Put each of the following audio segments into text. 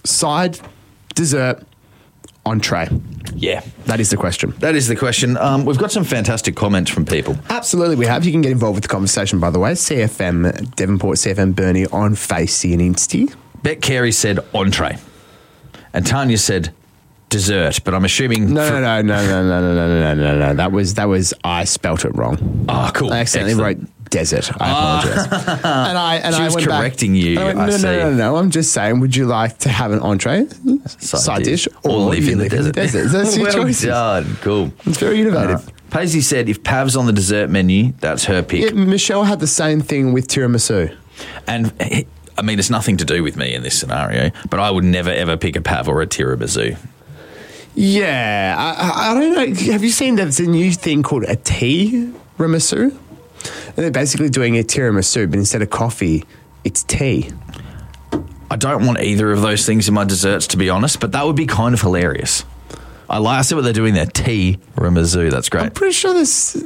Side, dessert, entree. Yeah. That is the question. That is the question. We've got some fantastic comments from people. Absolutely, we have. You can get involved with the conversation, by the way. CFM Devonport, CFM Bernie on Facey and Insty. Bet Carey said entree. And Tanya said dessert, but I'm assuming... No. That was I spelt it wrong. Oh, cool. I accidentally wrote desert. I apologise. And she was correcting you. I went, no. I'm just saying, would you like to have an entree, side dish, or live in the desert? That's your choice. Well done. Cool. It's very innovative. Paisley said if Pav's on the dessert menu, that's her pick. Yeah, Michelle had the same thing with tiramisu. And... I mean, it's nothing to do with me in this scenario, but I would never, ever pick a Pav or a tiramisu. Yeah. I don't know. Have you seen there's a new thing called a tea-ramisu? And they're basically doing a tiramisu, but instead of coffee, it's tea. I don't want either of those things in my desserts, to be honest, but that would be kind of hilarious. I see what they're doing there. Tea-ramisu. That's great. I'm pretty sure this...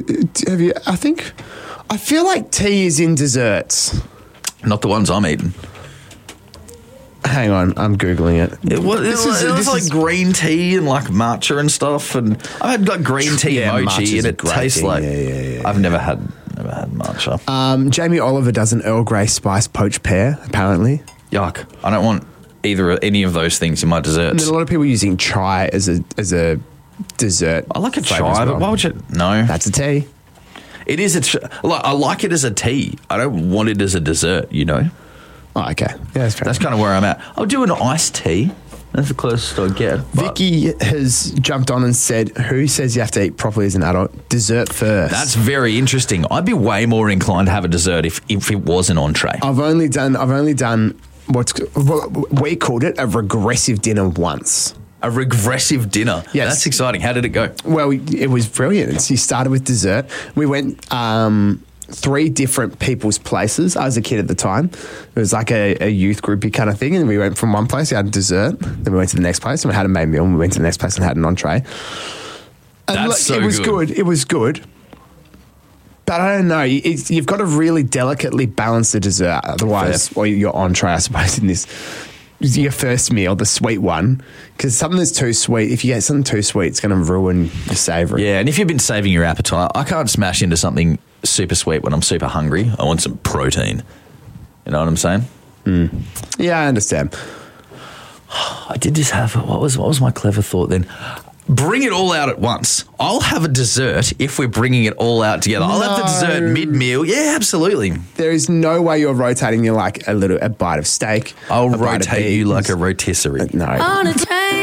I feel like tea is in desserts. Not the ones I'm eating. Hang on, I'm Googling it. It was like green tea and like matcha and stuff. And I've had like green tea mochi and it tastes like... Yeah. I've never had matcha. Jamie Oliver does an Earl Grey spice poached pear, apparently. Yuck. I don't want any of those things in my desserts. And there's a lot of people using chai as a dessert. I like a chai, but why would you... No. That's a tea. It is I like it as a tea. I don't want it as a dessert, you know? Oh, okay. Yeah, that's fair. That's kind of where I'm at. I'll do an iced tea. That's the closest I get. Vicky has jumped on and said, who says you have to eat properly as an adult? Dessert first. That's very interesting. I'd be way more inclined to have a dessert if it was an entree. I've only done we called it a regressive dinner once. A regressive dinner. Yes. That's exciting. How did it go? Well, it was brilliant. So you started with dessert. We went 3 different people's places. I was a kid at the time. It was like a youth groupie kind of thing. And we went from one place, we had dessert. Then we went to the next place and we had a main meal. And we went to the next place and had an entree. And it was good. It was good. But I don't know. You've got to really delicately balance the dessert. Otherwise, or your entree, I suppose, in this... your first meal, the sweet one, because something that's too sweet, if you get something too sweet, it's going to ruin your savoury. Yeah, and if you've been saving your appetite, I can't smash into something super sweet when I'm super hungry. I want some protein. You know what I'm saying? Yeah, I understand. I did just have, what was my clever thought then? Bring it all out at once. I'll have a dessert if we're bringing it all out together. I'll have the dessert mid-meal. Yeah, absolutely. There is no way you're rotating you like a bite of steak. I'll rotate you like a rotisserie. No.